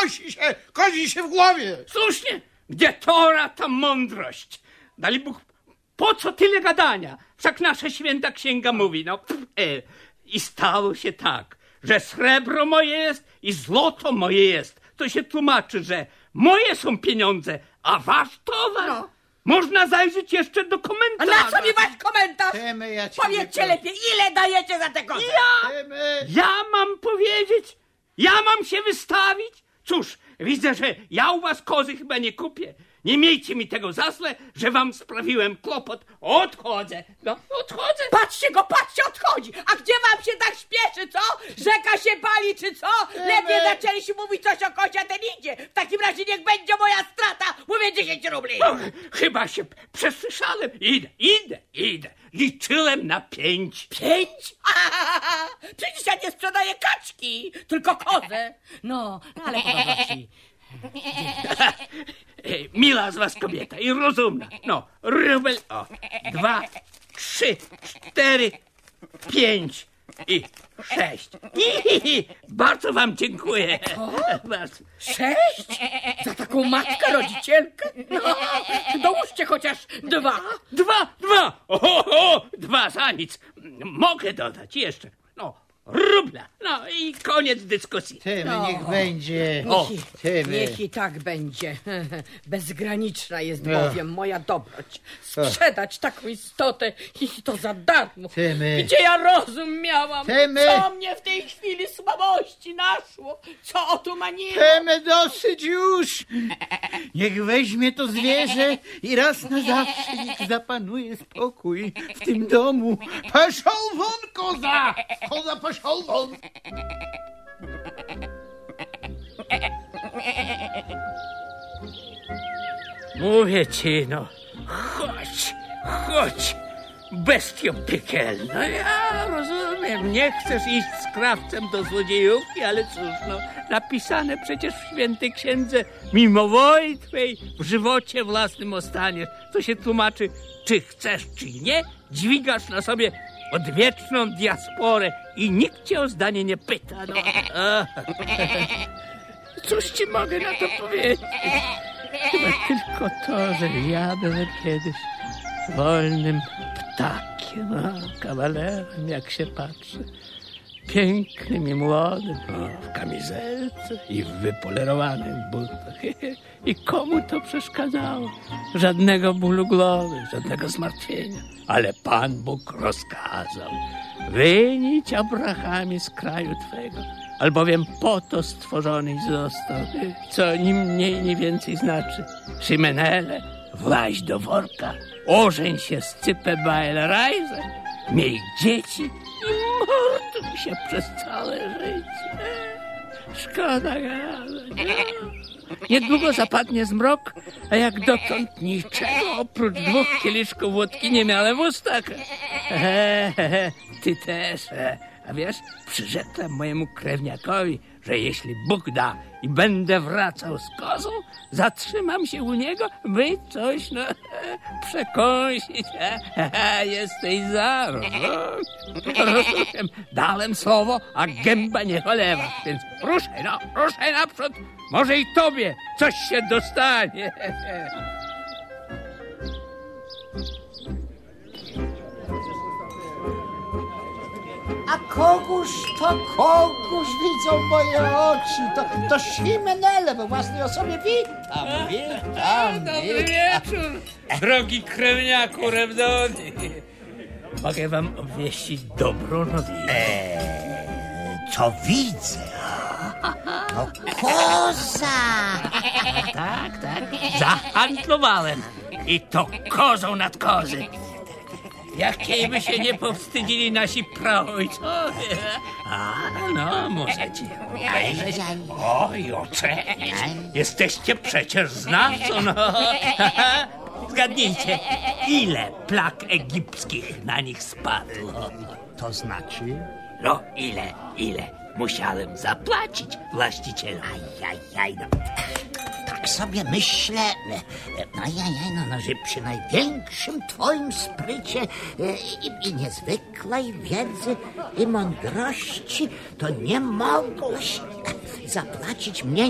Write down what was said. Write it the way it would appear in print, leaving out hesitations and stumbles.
kozi się w głowie. Słusznie, gdzie Tora, tam mądrość. Dali Bóg, po co tyle gadania? Wszak nasza święta księga mówi, I stało się tak, że srebro moje jest i złoto moje jest. To się tłumaczy, że moje są pieniądze, a wasz towar. No. Można zajrzeć jeszcze do A komentarza. na co mi wasz komentarz? Temy, ja cię Powiedzcie nie- lepiej, ile dajecie za te kozy? Ja mam powiedzieć? Ja mam się wystawić? Cóż, widzę, że ja u was kozy chyba nie kupię. Nie miejcie mi tego za złe, że wam sprawiłem kłopot. Odchodzę. Odchodzę. Patrzcie go, patrzcie, odchodzi. A gdzie wam się tak śpieszy, co? Rzeka się pali, czy co? Lepiej zaczęliście mówić coś o kozie, a ten idzie. W takim razie niech będzie moja strata. Mówię 10 rubli. Chyba się przesłyszałem. Idę. Liczyłem na 5. 5? Przecież ja nie sprzedaję kaczki, tylko kozę. No, ale podoba ci. Mila z was kobieta i rozumna. Rubel, 2, 3, 4, 5 i 6. Bardzo wam dziękuję. Bardzo. 6? Za taką matkę rodzicielkę? No, dołóżcie chociaż 2. 2. 2 za nic. Mogę dodać jeszcze. Rubla. I koniec dyskusji. Temy, niech będzie. Niech i tak będzie. Bezgraniczna jest bowiem moja dobroć. Sprzedać taką istotę i to za darmo. Temy. Gdzie ja rozum miałam? Temy. Co mnie w tej chwili słabości naszło? Co otumaniło? Temy, dosyć już. Niech weźmie to zwierzę i raz na zawsze niech zapanuje spokój w tym domu. Poszł won, koza! Koza poszł won! Mówię ci, chodź, bestio piekielna. Ja rozumiem, nie chcesz iść z krawcem do złodziejówki, ale cóż, napisane przecież w świętej księdze, mimo woli twej w żywocie własnym ostaniesz. To się tłumaczy, czy chcesz, czy nie, dźwigasz na sobie odwieczną diasporę i nikt cię o zdanie nie pyta. Cóż ci mogę na to powiedzieć? Chyba tylko to, że ja byłem kiedyś wolnym ptakiem, kawalerem, jak się patrzy. Pięknym i młodym, w kamizelce i w wypolerowanych butach. I komu to przeszkadzało? Żadnego bólu głowy, żadnego zmartwienia. Ale Pan Bóg rozkazał: wynić Abrahamie z kraju twego, albowiem po to stworzony został. Co ni mniej, ni więcej znaczy: Szymenele, właź do worka, ożeń się z Cypę Bael-Rajzem, miej dzieci i mordуj się przez całe życie. Szkoda gadać. Niedługo zapadnie zmrok, a jak dotąd niczego oprócz 2 kieliszków wódki nie miałem w ustach. Ty też. A wiesz, przyrzekłem mojemu krewniakowi, że jeśli Bóg da i będę wracał z kozą, zatrzymam się u niego, by coś przekąsić. Jesteś za. Rozumiem, dałem słowo, a gęba nie cholewa. Więc ruszaj naprzód, może i tobie coś się dostanie. A kogóż widzą moje oczy? To Szymenele we własnej osobie. Witam. Dobry wieczór, drogi krewniaku Rewdony. Mogę wam obwieścić dobrą nowinę. Co widzę? No koza! Tak, zahandlowałem. I to kozą nad kozy. Jakiej by się nie powstydzili nasi praojcowie. Możecie obejrzeć. Oj, ocenić. Jesteście przecież znawcą, Zgadnijcie, ile plag egipskich na nich spadło. To znaczy? Ile musiałem zapłacić właścicielom. Tak sobie myślę, że przy największym twoim sprycie i niezwykłej wiedzy i mądrości to nie mogłeś zapłacić mniej